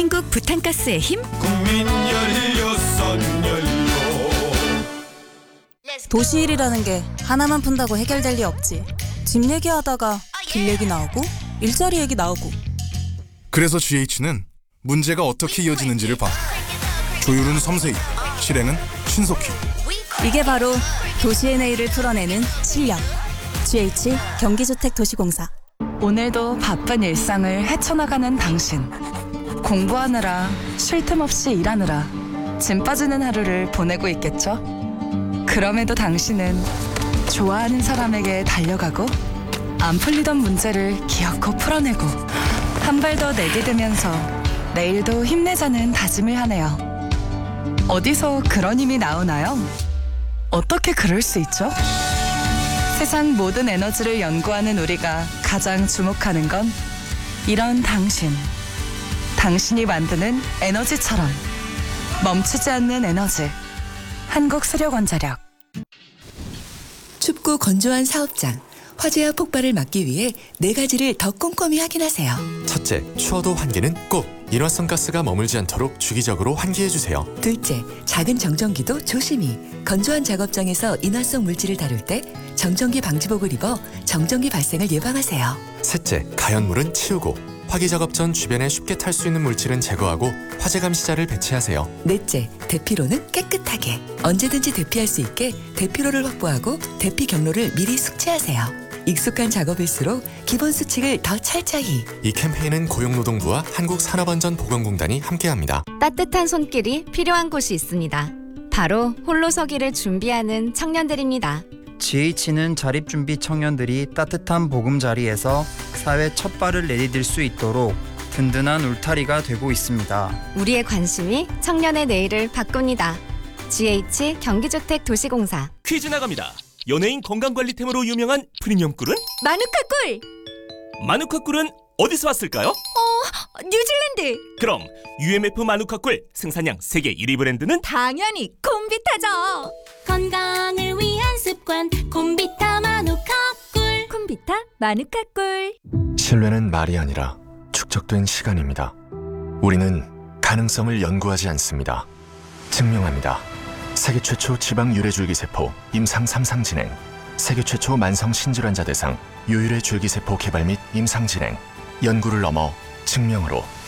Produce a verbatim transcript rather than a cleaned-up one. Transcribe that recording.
한국 부탄가스의 힘? 국민 열여섯 연료. 도시일이라는 게 하나만 푼다고 해결될 리 없지. 집 얘기하다가 길 얘기 나오고 일자리 얘기 나오고. 그래서 지에이치는 문제가 어떻게 이어지는지를 봐. 조율은 섬세히, 실행은 신속히. 이게 바로 도시의 내일을 풀어내는 실력. 지에이치 경기주택도시공사. 오늘도 바쁜 일상을 헤쳐나가는 당신. 공부하느라 쉴 틈 없이 일하느라 짐 빠지는 하루를 보내고 있겠죠? 그럼에도 당신은 좋아하는 사람에게 달려가고 안 풀리던 문제를 기어코 풀어내고 한 발 더 내디디면서 내일도 힘내자는 다짐을 하네요. 어디서 그런 힘이 나오나요? 어떻게 그럴 수 있죠? 세상 모든 에너지를 연구하는 우리가 가장 주목하는 건 이런 당신. 당신이 만드는 에너지처럼 멈추지 않는 에너지. 한국수력원자력. 춥고 건조한 사업장, 화재와 폭발을 막기 위해 네 가지를 더 꼼꼼히 확인하세요. 첫째, 추워도 환기는 꼭 인화성 가스가 머물지 않도록 주기적으로 환기해주세요. 둘째, 작은 정전기도 조심히. 건조한 작업장에서 인화성 물질을 다룰 때 정전기 방지복을 입어 정전기 발생을 예방하세요. 셋째, 가연물은 치우고 화기 작업 전 주변에 쉽게 탈 수 있는 물질은 제거하고 화재 감시자를 배치하세요. 넷째, 대피로는 깨끗하게. 언제든지 대피할 수 있게 대피로를 확보하고 대피 경로를 미리 숙지하세요. 익숙한 작업일수록 기본 수칙을 더 철저히. 이 캠페인은 고용노동부와 한국산업안전보건공단이 함께합니다. 따뜻한 손길이 필요한 곳이 있습니다. 바로 홀로서기를 준비하는 청년들입니다. 지에이치는 자립준비 청년들이 따뜻한 보금자리에서 사회 첫 발을 내디딜 수 있도록 든든한 울타리가 되고 있습니다. 우리의 관심이 청년의 내일을 바꿉니다. 지에이치 경기주택도시공사. 퀴즈 나갑니다. 연예인 건강관리템으로 유명한 프리미엄 꿀은? 마누카 꿀! 마누카 꿀은 어디서 왔을까요? 어, 뉴질랜드! 그럼 유엠에프 마누카 꿀 생산량 세계 일 위 브랜드는? 당연히 콤비타죠! 건강을 위한 습관 콤비타 마누카 꿀. 콤비타 마누카 꿀. 신뢰는 말이 아니라 축적된 시간입니다. 우리는 가능성을 연구하지 않습니다. 증명합니다. 세계 최초 지방 유래줄기세포 임상 삼 상 진행, 세계 최초 만성 신질환자 대상 유일의 줄기세포 개발 및 임상 진행, 연구를 넘어 증명으로